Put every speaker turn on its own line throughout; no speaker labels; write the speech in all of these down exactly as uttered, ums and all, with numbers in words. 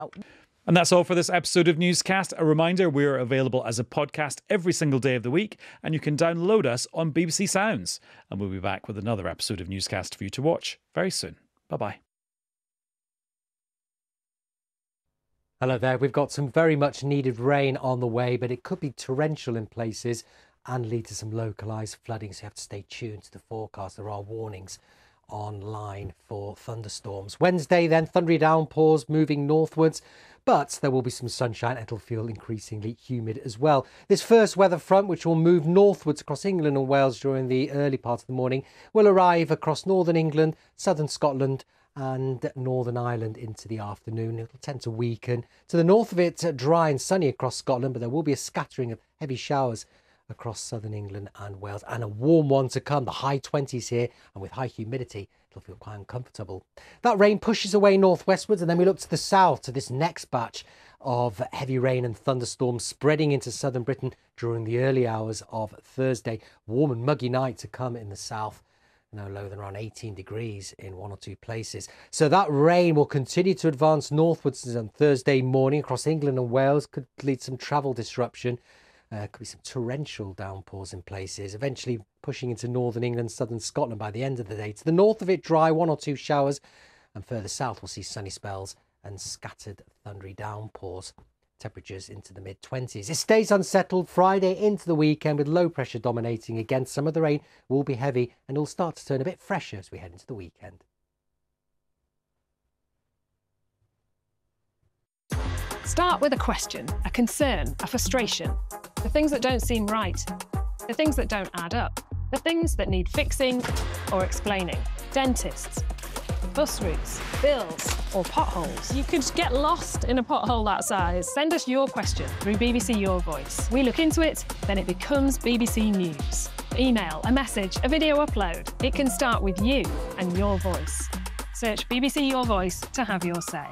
And that's all for this episode of Newscast. A reminder, we're available as a podcast every single day of the week, and you can download us on B B C Sounds. And we'll be back with another episode of Newscast for you to watch very soon. Bye-bye.
Hello there. We've got some very much needed rain on the way, but it could be torrential in places and lead to some localised flooding, so you have to stay tuned to the forecast. There are warnings online for thunderstorms. Wednesday then, thundery downpours moving northwards, but there will be some sunshine and it'll feel increasingly humid as well. This first weather front, which will move northwards across England and Wales during the early part of the morning, will arrive across northern England, southern Scotland and Northern Ireland into the afternoon. It'll tend to weaken. To the north of it, dry and sunny across Scotland, but there will be a scattering of heavy showers across southern England and Wales, and a warm one to come, the high twenties here, and with high humidity it'll feel quite uncomfortable. That rain pushes away northwestwards, and then we look to the south to this next batch of heavy rain and thunderstorms spreading into southern Britain during the early hours of Thursday. Warm and muggy night to come in the south, no lower than around eighteen degrees in one or two places. So that rain will continue to advance northwards on Thursday morning across England and Wales, could lead to some travel disruption. Uh, could be some torrential downpours in places, eventually pushing into northern England, southern Scotland by the end of the day. To the north of it, dry, one or two showers, and further south we'll see sunny spells and scattered thundery downpours. Temperatures into the mid twenties. It stays unsettled Friday into the weekend with low pressure dominating again. Some of the rain will be heavy and it'll start to turn a bit fresher as we head into the weekend.
Start with a question, a concern, a frustration. The things that don't seem right, the things that don't add up, the things that need fixing or explaining. Dentists, bus routes, bills or potholes. You could get lost in a pothole that size. Send us your question through B B C Your Voice. We look into it, then it becomes B B C News. Email, a message, a video upload. It can start with you and your voice. Search B B C Your Voice to have your say.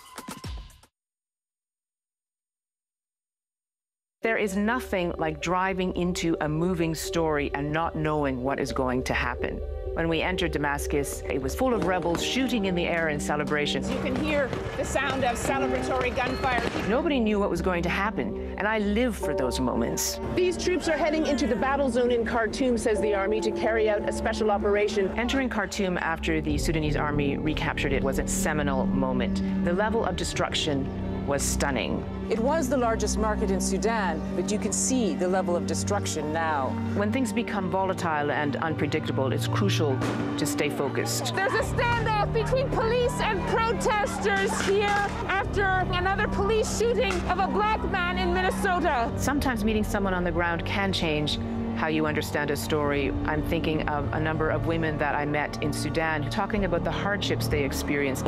There is nothing like driving into a moving story and not knowing what is going to happen. When we entered Damascus, it was full of rebels shooting in the air in celebration.
You can hear the sound of celebratory gunfire.
Nobody knew what was going to happen, and I live for those moments.
These troops are heading into the battle zone in Khartoum, says the army, to carry out a special operation.
Entering Khartoum after the Sudanese army recaptured it was a seminal moment. The level of destruction was stunning.
It was the largest market in Sudan, but you can see the level of destruction now.
When things become volatile and unpredictable, it's crucial to stay focused.
There's a standoff between police and protesters here after another police shooting of a black man in Minnesota.
Sometimes meeting someone on the ground can change how you understand a story. I'm thinking of a number of women that I met in Sudan talking about the hardships they experienced.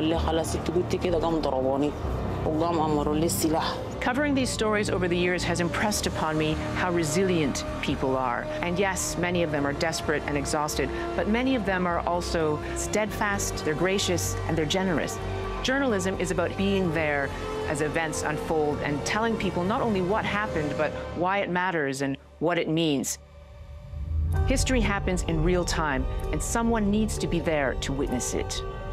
Covering these stories over the years has impressed upon me how resilient people are. And yes, many of them are desperate and exhausted, but many of them are also steadfast, they're gracious, and they're generous. Journalism is about being there as events unfold and telling people not only what happened, but why it matters and what it means. History happens in real time, and someone needs to be there to witness it.